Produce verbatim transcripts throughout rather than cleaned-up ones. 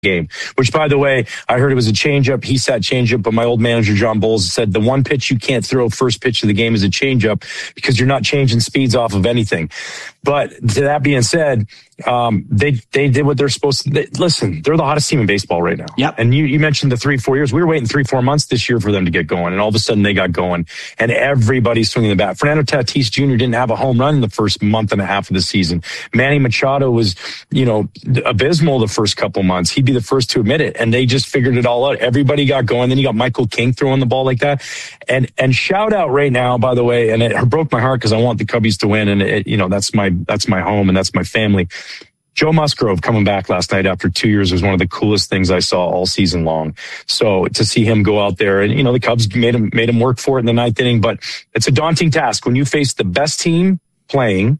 game, which, by the way, I heard it was a changeup. He sat changeup, but my old manager, John Bowles, said the one pitch you can't throw first pitch of the game is a changeup because you're not changing speeds off of anything. But to that being said, um, they they did what they're supposed to. They, listen, they're the hottest team in baseball right now. Yep. And you, you mentioned the three, four years. We were waiting three, four months this year for them to get going, and all of a sudden they got going, and everybody's swinging the bat. Fernando Tatis Junior didn't have a home run in the first month and a half of the season. Manny Machado was, you know, abysmal the first couple months. He'd be the first to admit it, and they just figured it all out. Everybody got going. Then you got Michael King throwing the ball like that. And and shout out right now, by the way, and it broke my heart because I want the Cubbies to win, and it, you know, that's my that's my home and that's my family. Joe Musgrove coming back last night after two years was one of the coolest things I saw all season long. So to see him go out there, and you know, the Cubs made him made him work for it in the ninth inning, but it's a daunting task when you face the best team playing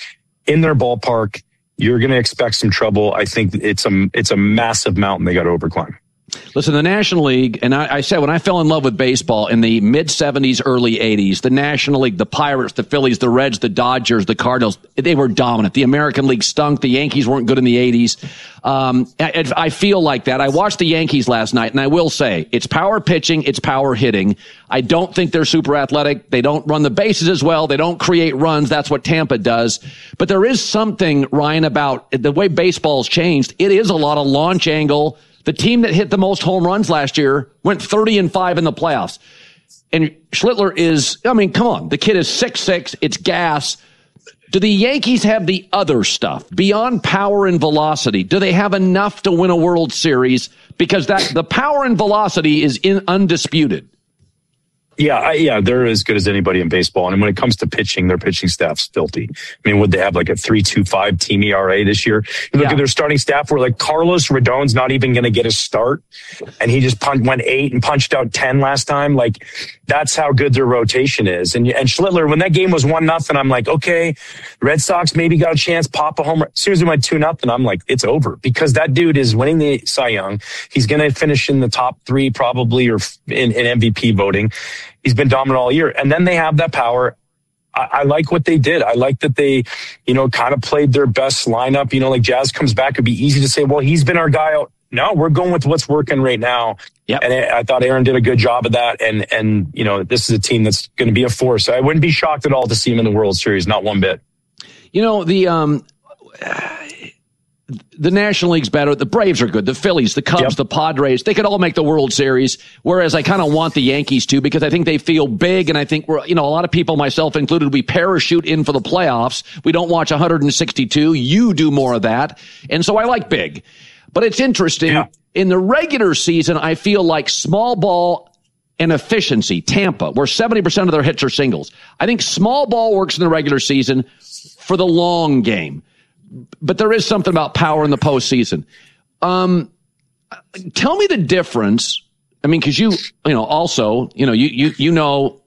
in their ballpark. You're going to expect some trouble. I think it's a it's a massive mountain they got to overclimb. Listen, the National League, and I, I said when I fell in love with baseball in the mid-seventies, early eighties, the National League, the Pirates, the Phillies, the Reds, the Dodgers, the Cardinals, they were dominant. The American League stunk. The Yankees weren't good in the eighties. Um, I, I feel like that. I watched the Yankees last night, and I will say, it's power pitching, it's power hitting. I don't think they're super athletic. They don't run the bases as well. They don't create runs. That's what Tampa does. But there is something, Ryan, about the way baseball's changed. It is a lot of launch angle. The team that hit the most home runs last year went thirty and five in the playoffs. And Schlittler is, I mean, come on. The kid is six six. It's gas. Do the Yankees have the other stuff beyond power and velocity? Do they have enough to win a World Series? Because that the power and velocity is in undisputed. Yeah, I, yeah, they're as good as anybody in baseball. And when it comes to pitching, their pitching staff's filthy. I mean, would they have like a three two five team E R A this year? You look yeah. at their starting staff where like Carlos Rodon's not even going to get a start. And he just punched, went eight and punched out ten last time. Like, that's how good their rotation is. And and Schlittler, when that game was one nothing, I'm like, okay, Red Sox maybe got a chance, pop a homer. As soon as it went two nothing, I'm like, it's over. Because that dude is winning the Cy Young. He's going to finish in the top three probably, or in, in M V P voting. He's been dominant all year. And then they have that power. I, I like what they did. I like that they, you know, kind of played their best lineup. You know, like Jazz comes back. It'd be easy to say, well, he's been our guy out. No, we're going with what's working right now. Yep. And I, I thought Aaron did a good job of that. And, and, you know, this is a team that's going to be a force. I wouldn't be shocked at all to see him in the World Series. Not one bit. You know, the, um, the National League's better. The Braves are good. The Phillies, the Cubs, yep. the Padres, they could all make the World Series. Whereas I kind of want the Yankees to, because I think they feel big. And I think we're, you know, a lot of people, myself included, we parachute in for the playoffs. We don't watch one hundred sixty-two. You do more of that. And so I like big. But it's interesting. Yeah. In the regular season, I feel like small ball and efficiency, Tampa, where seventy percent of their hits are singles. I think small ball works in the regular season for the long game. But there is something about power in the postseason. Um, tell me the difference. I mean, because you, you know, also, you know, you you you know,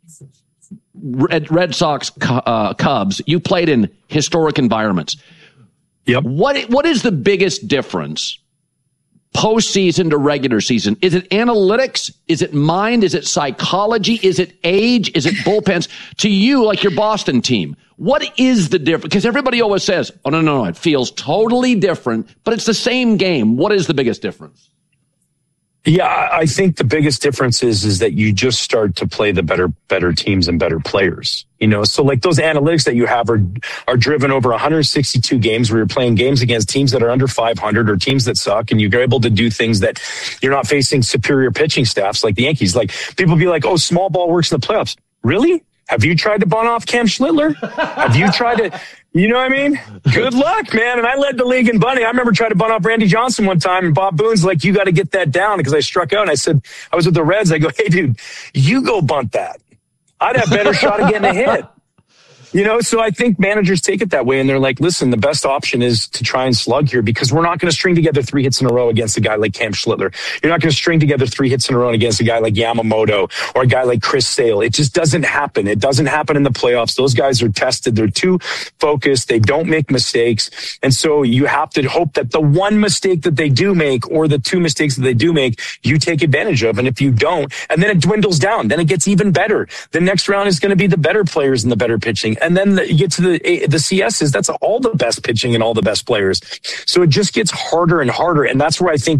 Red, Red Sox, uh, Cubs. You played in historic environments. Yep. What what is the biggest difference postseason to regular season? Is it analytics? Is it mind? Is it psychology? Is it age? Is it bullpens? To you, like your Boston team, what is the difference? Because everybody always says, oh, no, no, no, it feels totally different, but it's the same game. What is the biggest difference? Yeah, I think the biggest difference is, is that you just start to play the better, better teams and better players. You know, so like those analytics that you have are, are driven over one hundred sixty-two games where you're playing games against teams that are under five hundred or teams that suck. And you're able to do things that you're not facing superior pitching staffs like the Yankees. Like people be like, oh, small ball works in the playoffs. Really? Have you tried to bunt off Cam Schlittler? Have you tried to, you know what I mean? Good luck, man. And I led the league in bunting. I remember trying to bunt off Randy Johnson one time, and Bob Boone's like, you got to get that down, because I struck out. And I said, I was with the Reds. I go, hey, dude, you go bunt that. I'd have better shot of getting a hit. You know, so I think managers take it that way, and they're like, listen, the best option is to try and slug here, because we're not going to string together three hits in a row against a guy like Cam Schlittler. You're not going to string together three hits in a row against a guy like Yamamoto or a guy like Chris Sale. It just doesn't happen. It doesn't happen in the playoffs. Those guys are tested. They're too focused. They don't make mistakes. And so you have to hope that the one mistake that they do make, or the two mistakes that they do make, you take advantage of. And if you don't, and then it dwindles down, then it gets even better. The next round is going to be the better players and the better pitching. And then the, you get to the the C S's, that's all the best pitching and all the best players. So it just gets harder and harder. And that's where I think